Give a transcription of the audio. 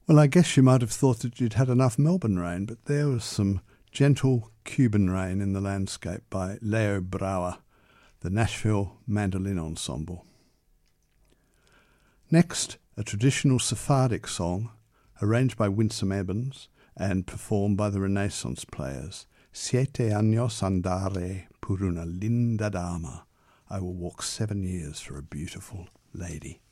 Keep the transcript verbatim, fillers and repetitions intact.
Well, I guess you might have thought that you'd had enough Melbourne rain, but there was some gentle Cuban rain in the landscape by Leo Brauer, the Nashville Mandolin Ensemble. Next, a traditional Sephardic song, arranged by Winsome Evans and performed by the Renaissance players. Siete años andare por una linda dama. I will walk seven years for a beautiful lady.